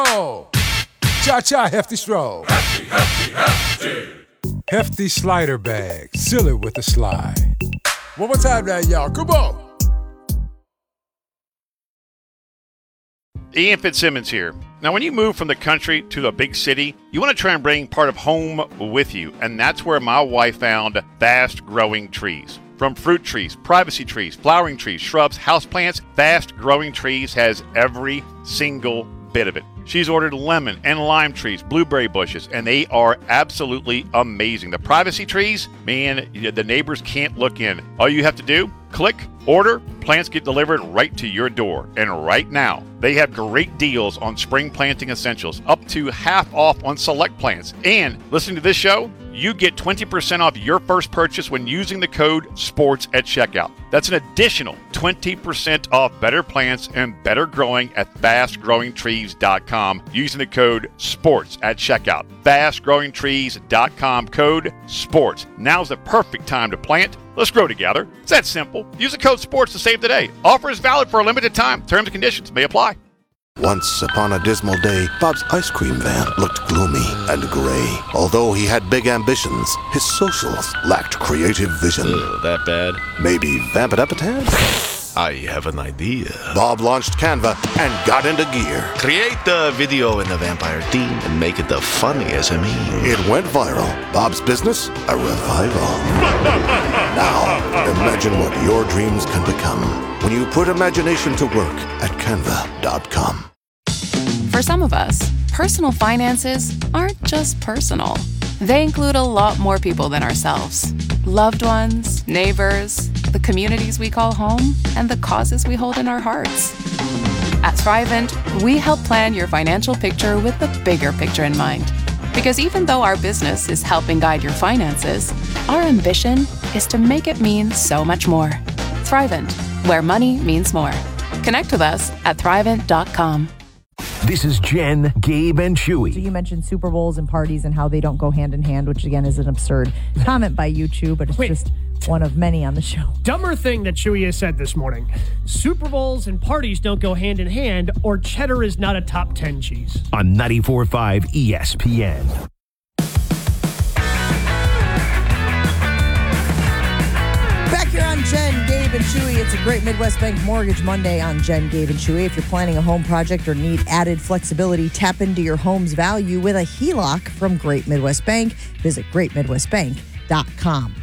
Oh, cha-cha hefty stroll. Hefty, hefty, hefty. Hefty slider bag, seal it with a slide. One more time now, y'all, come on. Ian Fitzsimmons here. Now, when you move from the country to a big city, you want to try and bring part of home with you, and that's where my wife found Fast Growing Trees. From fruit trees, privacy trees, flowering trees, shrubs, houseplants, Fast Growing Trees has every single bit of it. She's ordered lemon and lime trees, blueberry bushes, and they are absolutely amazing. The privacy trees, man, the neighbors can't look in. All you have to do, click, order, plants get delivered right to your door. And right now, they have great deals on spring planting essentials, up to half off on select plants. And listening to this show, you get 20% off your first purchase when using the code SPORTS at checkout. That's an additional 20% off better plants and better growing at fastgrowingtrees.com using the code SPORTS at checkout. Fastgrowingtrees.com, code SPORTS. Now's the perfect time to plant. Let's grow together. It's that simple. Use the code SPORTS to save today. Offer is valid for a limited time. Terms and conditions may apply. Once upon a dismal day, Bob's ice cream van looked gloomy and gray. Although he had big ambitions, his socials lacked creative vision. That bad? Maybe vamp it up a tad? I have an idea. Bob launched Canva and got into gear. Create the video in the vampire theme and make it the funniest meme. It went viral. Bob's business, a revival. Now, imagine what your dreams can become when you put imagination to work at canva.com. For some of us, personal finances aren't just personal. They include a lot more people than ourselves. Loved ones, neighbors, the communities we call home, and the causes we hold in our hearts. At Thrivent, we help plan your financial picture with the bigger picture in mind. Because even though our business is helping guide your finances, our ambition is to make it mean so much more. Thrivent, where money means more. Connect with us at Thrivent.com. This is Jen, Gabe, and Chewy. So you mentioned Super Bowls and parties and how they don't go hand in hand, which again is an absurd comment by YouTube, but it's just one of many on the show. Dumber thing that Chewy has said this morning. Super Bowls and parties don't go hand in hand, or cheddar is not a top 10 cheese. On 94.5 ESPN. Back here on Jen, Gabe, and Chewy, it's a Great Midwest Bank Mortgage Monday on Jen, Gabe, and Chewy. If you're planning a home project or need added flexibility, tap into your home's value with a HELOC from Great Midwest Bank. Visit greatmidwestbank.com.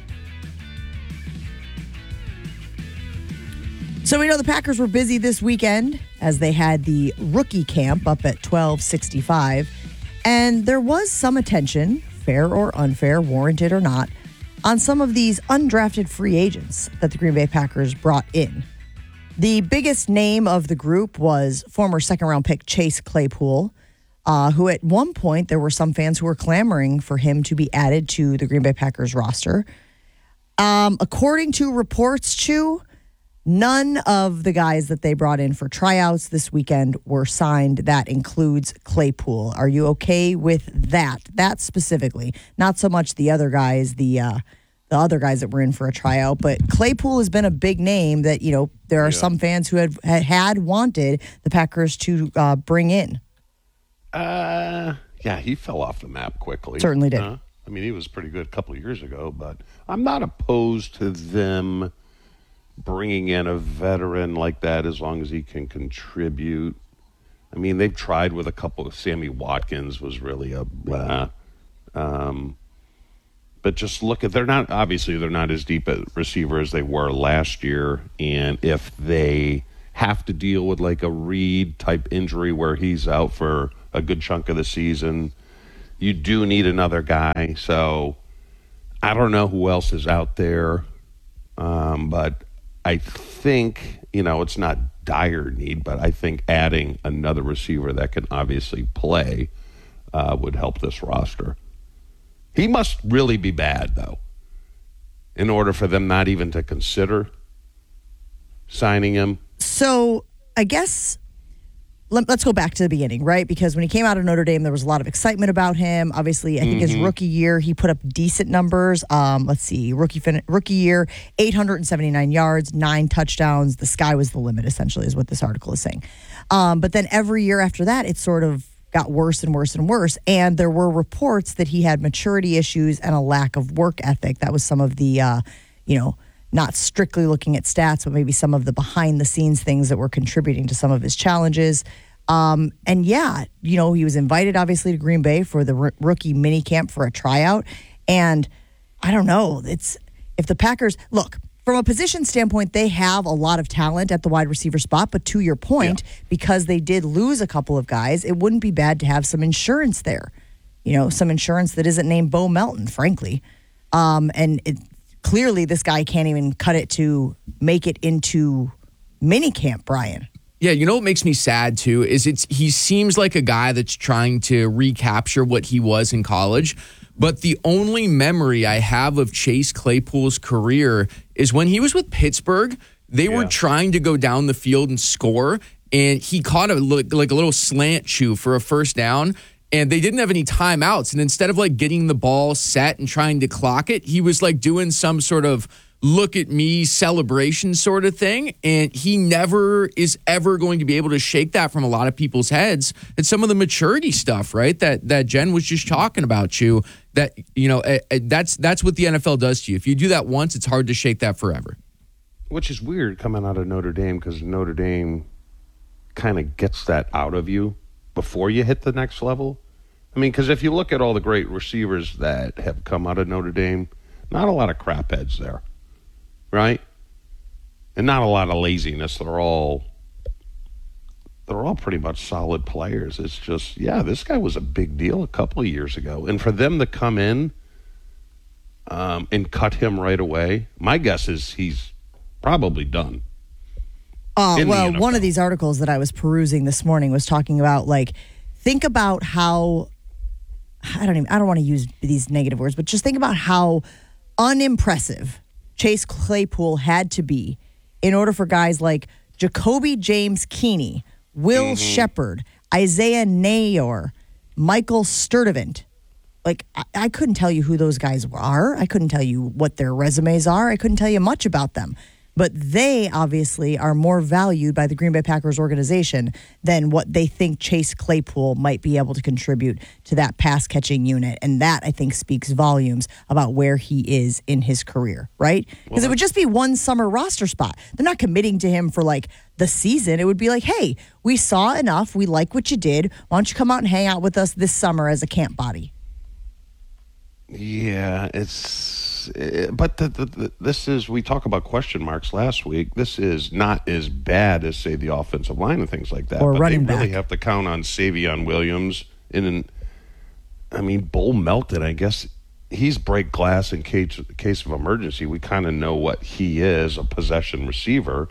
So we know the Packers were busy this weekend as they had the rookie camp up at 1265. And there was some attention, fair or unfair, warranted or not, on some of these undrafted free agents that the Green Bay Packers brought in. The biggest name of the group was former second-round pick Chase Claypool, who at one point there were some fans who were clamoring for him to be added to the Green Bay Packers roster. According to reports, Chew, none of the guys that they brought in for tryouts this weekend were signed. That includes Claypool. Are you okay with that? That specifically, not so much the other guys, the other guys that were in for a tryout, but Claypool has been a big name that, you know, there are some fans who had wanted the Packers to bring in. Yeah, he fell off the map quickly. Certainly did. I mean, he was pretty good a couple of years ago, but I'm not opposed to them bringing in a veteran like that as long as he can contribute. I mean, they've tried with a couple of Sammy Watkins was really a blah. But just look at, they're not as deep at receiver as they were last year. And if they have to deal with like a Reed type injury where he's out for a good chunk of the season, you do need another guy. So I don't know who else is out there. But I think, you know, it's not dire need, but I think adding another receiver that can obviously play would help this roster. He must really be bad, though, in order for them not even to consider signing him. So I guess let's go back to the beginning, right? Because when he came out of Notre Dame, there was a lot of excitement about him. Obviously, I think his rookie year, he put up decent numbers. Let's see, rookie year, 879 yards, 9 touchdowns. The sky was the limit, essentially, is what this article is saying. But then every year after that, it sort of got worse and worse and worse. And there were reports that he had maturity issues and a lack of work ethic. That was some of the, not strictly looking at stats, but maybe some of the behind the scenes things that were contributing to some of his challenges. And yeah, he was invited obviously to Green Bay for the rookie mini camp for a tryout. And I don't know, if the Packers, look, from a position standpoint, they have a lot of talent at the wide receiver spot. But to your point, because they did lose a couple of guys, it wouldn't be bad to have some insurance there. Some insurance that isn't named Bo Melton, frankly. Clearly, this guy can't even cut it to make it into minicamp, Brian. Yeah, what makes me sad, too, is he seems like a guy that's trying to recapture what he was in college. But the only memory I have of Chase Claypool's career is when he was with Pittsburgh. They were trying to go down the field and score, and he caught a little slant shoe for a first down, and they didn't have any timeouts. And instead of getting the ball set and trying to clock it, he was doing some sort of look at me celebration sort of thing. And he never is ever going to be able to shake that from a lot of people's heads. It's some of the maturity stuff, right? That Jen was just talking about, you. That, that's what the NFL does to you. If you do that once, it's hard to shake that forever. Which is weird coming out of Notre Dame, because Notre Dame kind of gets that out of you before you hit the next level. I mean, because if you look at all the great receivers that have come out of Notre Dame, not a lot of crap heads there, right? And not a lot of laziness. They're all pretty much solid players. It's just, this guy was a big deal a couple of years ago. And for them to come in and cut him right away, my guess is he's probably done. Well, one of these articles that I was perusing this morning was talking about, think about how, I don't want to use these negative words, but just think about how unimpressive Chase Claypool had to be in order for guys like Jacoby James Keeney, Will Shepard, Isaiah Nayor, Michael Sturdivant. I couldn't tell you who those guys are. I couldn't tell you what their resumes are. I couldn't tell you much about them. But they obviously are more valued by the Green Bay Packers organization than what they think Chase Claypool might be able to contribute to that pass-catching unit. And that, I think, speaks volumes about where he is in his career, right? Because it would just be one summer roster spot. They're not committing to him for, the season. It would be hey, we saw enough. We like what you did. Why don't you come out and hang out with us this summer as a camp body? Yeah, but this is, we talk about question marks last week. This is not as bad as, say, the offensive line and things like that. Or but running they really back. have to count on Savion Williams. Bo Melton, I guess, he's break glass in case of emergency. We kind of know what he is, a possession receiver.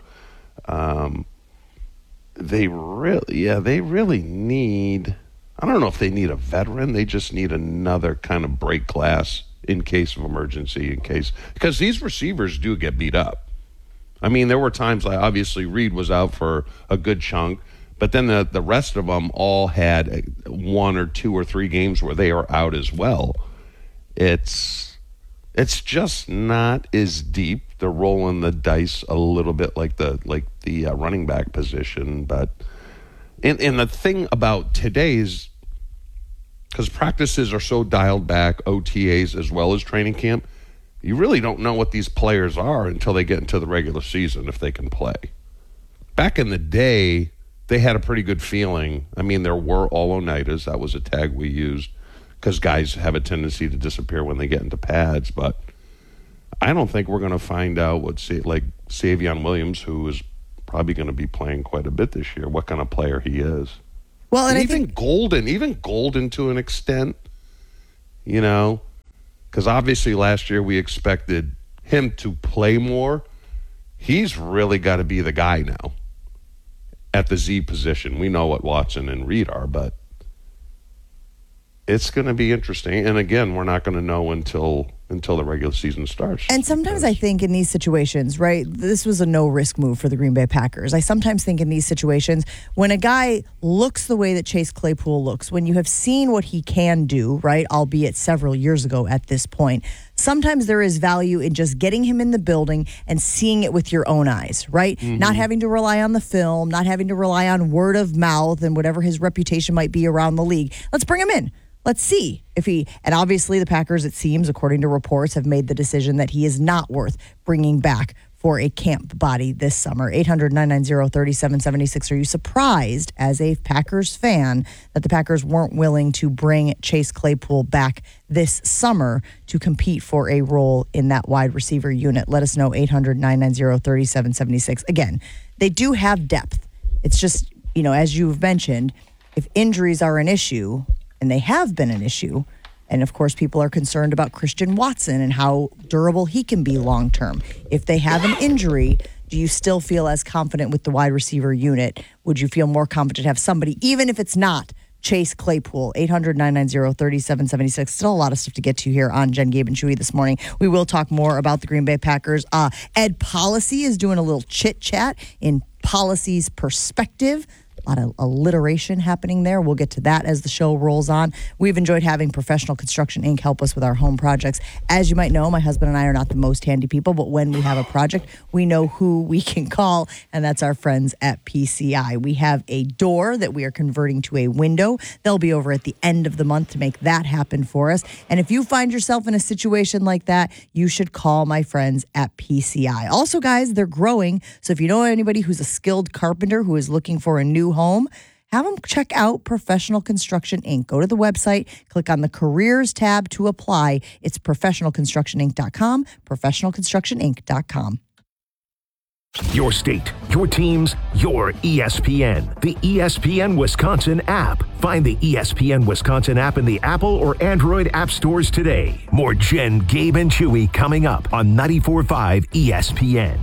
They really need, I don't know if they need a veteran. They just need another kind of break glass in case of emergency, because these receivers do get beat up. I mean, there were times, obviously Reed was out for a good chunk, but then the rest of them all had 1 or 2 or 3 games where they are out as well. It's just not as deep. They're rolling the dice a little bit like the running back position, but and the thing about today's, because practices are so dialed back, OTAs as well as training camp, you really don't know what these players are until they get into the regular season, if they can play. Back in the day, they had a pretty good feeling. I mean, there were all-o-nighters. That was a tag we used, because guys have a tendency to disappear when they get into pads. But I don't think we're going to find out Savion Williams, who is probably going to be playing quite a bit this year, what kind of player he is. Well, and even Golden to an extent, because obviously last year we expected him to play more. He's really got to be the guy now at the Z position. We know what Watson and Reed are, but it's going to be interesting. And again, we're not going to know until the regular season starts. And sometimes I think in these situations, right, this was a no-risk move for the Green Bay Packers. I sometimes think in these situations, when a guy looks the way that Chase Claypool looks, when you have seen what he can do, right, albeit several years ago at this point, sometimes there is value in just getting him in the building and seeing it with your own eyes, right? Mm-hmm. Not having to rely on the film, not having to rely on word of mouth and whatever his reputation might be around the league. Let's bring him in. Let's see if and obviously the Packers, it seems, according to reports, have made the decision that he is not worth bringing back for a camp body this summer. 800-990-3776. Are you surprised as a Packers fan that the Packers weren't willing to bring Chase Claypool back this summer to compete for a role in that wide receiver unit? Let us know, 800-990-3776. Again, they do have depth. It's just, as you've mentioned, if injuries are an issue, and they have been an issue, and of course, people are concerned about Christian Watson and how durable he can be long term. If they have an injury, do you still feel as confident with the wide receiver unit? Would you feel more confident to have somebody, even if it's not Chase Claypool? 800-990-3776. Still a lot of stuff to get to here on Jen, Gabe, and Chewy this morning. We will talk more about the Green Bay Packers. Ed Policy is doing a little chit-chat in Policy's perspective. A lot of alliteration happening there. We'll get to that as the show rolls on. We've enjoyed having Professional Construction Inc. help us with our home projects. As you might know, my husband and I are not the most handy people, but when we have a project, we know who we can call, and that's our friends at PCI. We have a door that we are converting to a window. They'll be over at the end of the month to make that happen for us. And if you find yourself in a situation like that, you should call my friends at PCI. Also, guys, they're growing. So if you know anybody who's a skilled carpenter who is looking for a new home, have them check out Professional Construction Inc. Go to the website, click on the careers tab to apply. It's professionalconstructioninc.com, professionalconstructioninc.com. Your state, your teams, your ESPN. The ESPN Wisconsin app. Find the ESPN Wisconsin app in the Apple or Android app stores today. More Jen, Gabe, and Chewy coming up on 94.5 ESPN.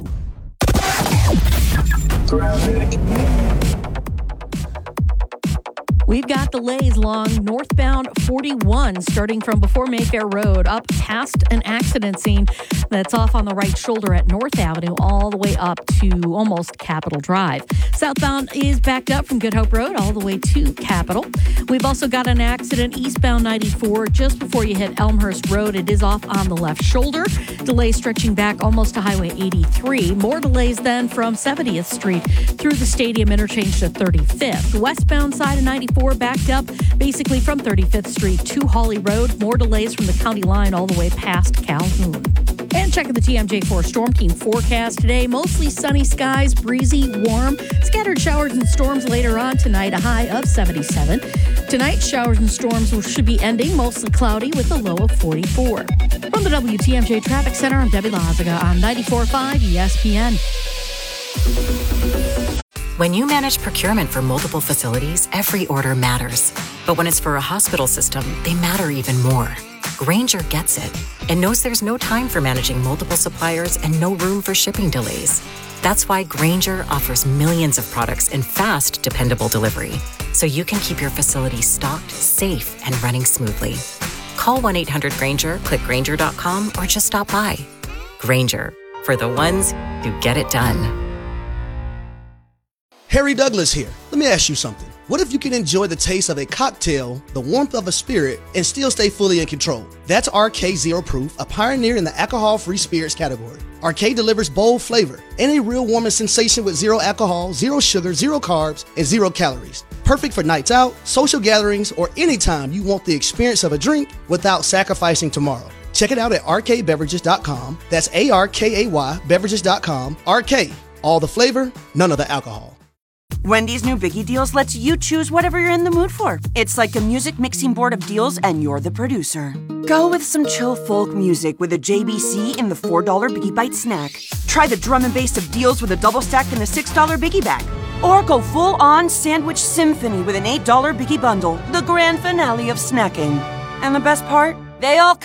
We've got delays along northbound 41 starting from before Mayfair Road up past an accident scene that's off on the right shoulder at North Avenue all the way up to almost Capitol Drive. Southbound is backed up from Good Hope Road all the way to Capitol. We've also got an accident eastbound 94 just before you hit Elmhurst Road. It is off on the left shoulder. Delays stretching back almost to Highway 83. More delays then from 70th Street through the Stadium interchange to 35th. Westbound side of 94 backed up basically from 35th Street to Hawley Road. More delays from the county line all the way past Calhoun. And checking the TMJ4 Storm Team forecast today. Mostly sunny skies, breezy, warm. Scattered showers and storms later on tonight, a high of 77. Tonight, showers and storms should be ending, mostly cloudy with a low of 44. From the WTMJ Traffic Center, I'm Debbie Lazaga on 94.5 ESPN. When you manage procurement for multiple facilities, every order matters. But when it's for a hospital system, they matter even more. Grainger gets it and knows there's no time for managing multiple suppliers and no room for shipping delays. That's why Grainger offers millions of products in fast, dependable delivery, so you can keep your facility stocked, safe, and running smoothly. Call 1-800-GRAINGER, click Grainger.com, or just stop by. Grainger, for the ones who get it done. Harry Douglas here. Let me ask you something. What if you can enjoy the taste of a cocktail, the warmth of a spirit, and still stay fully in control? That's RK Zero Proof, a pioneer in the alcohol-free spirits category. RK delivers bold flavor and a real warming sensation with zero alcohol, zero sugar, zero carbs, and zero calories. Perfect for nights out, social gatherings, or anytime you want the experience of a drink without sacrificing tomorrow. Check it out at rkbeverages.com. That's ARKAY beverages.com. RK, all the flavor, none of the alcohol. Wendy's new Biggie Deals lets you choose whatever you're in the mood for. It's like a music mixing board of deals, and you're the producer. Go with some chill folk music with a JBC in the $4 Biggie Bite snack. Try the drum and bass of deals with a double stack in the $6 Biggie Bag. Or go full-on sandwich symphony with an $8 Biggie Bundle, the grand finale of snacking. And the best part? They all